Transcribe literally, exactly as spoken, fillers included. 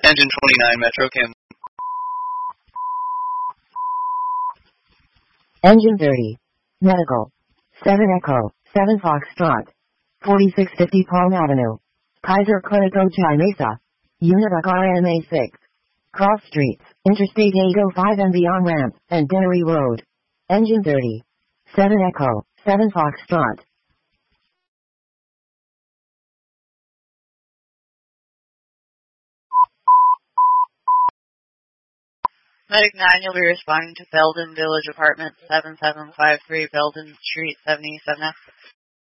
Engine twenty-nine, Metro Kim. Engine thirty. Medical. seven Echo, seven Foxtrot. forty-six fifty Palm Avenue. Kaiser Clinic Ojai Mesa. Univac R M A six. Cross Streets, Interstate eight oh five and beyond ramp, and Dennery Road. Engine thirty. seven Echo, seven Foxtrot. Medic nine, you'll be responding to Belden Village Apartment seven seven five three Belden Street seventy-seven F.